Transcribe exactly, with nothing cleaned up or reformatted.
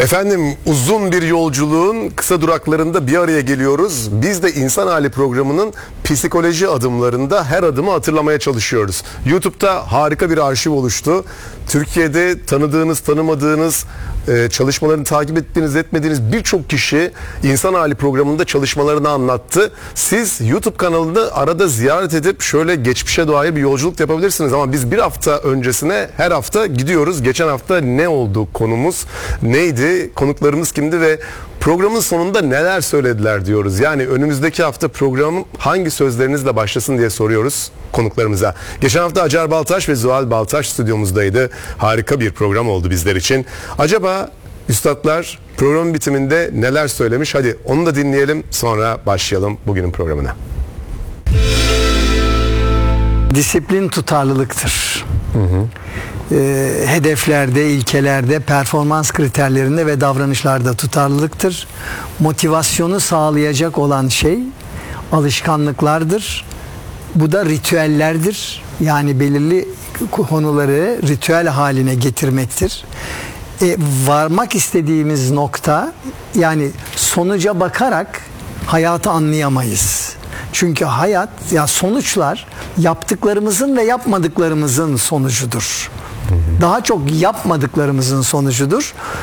Efendim, uzun bir yolculuğun kısa duraklarında bir araya geliyoruz. Biz de İnsan Hali programının psikoloji adımlarında her adımı hatırlamaya çalışıyoruz. YouTube'da harika bir arşiv oluştu. Türkiye'de tanıdığınız, tanımadığınız, e, çalışmalarını takip ettiğiniz, etmediğiniz birçok kişi İnsan Hali programında çalışmalarını anlattı. Siz YouTube kanalını arada ziyaret edip şöyle geçmişe dair bir yolculuk yapabilirsiniz. Ama biz bir hafta öncesine her hafta gidiyoruz. Geçen hafta ne oldu, konumuz neydi, konuklarımız kimdi ve programın sonunda neler söylediler diyoruz. Yani önümüzdeki hafta programın hangi sözlerinizle başlasın diye soruyoruz konuklarımıza. Geçen hafta Acar Baltaş ve Zuhal Baltaş stüdyomuzdaydı. Harika bir program oldu bizler için. Acaba üstadlar programın bitiminde neler söylemiş? Hadi onu da dinleyelim, sonra başlayalım bugünün programına. Disiplin tutarlılıktır. Hı hı. E, hedeflerde, ilkelerde, performans kriterlerinde ve davranışlarda tutarlılıktır. Motivasyonu sağlayacak olan şey alışkanlıklardır. Bu da ritüellerdir. Yani belirli konuları ritüel haline getirmektir. E, varmak istediğimiz nokta, yani sonuca bakarak hayatı anlayamayız. Çünkü hayat, ya sonuçlar yaptıklarımızın ve yapmadıklarımızın sonucudur. Daha çok yapmadıklarımızın sonucudur.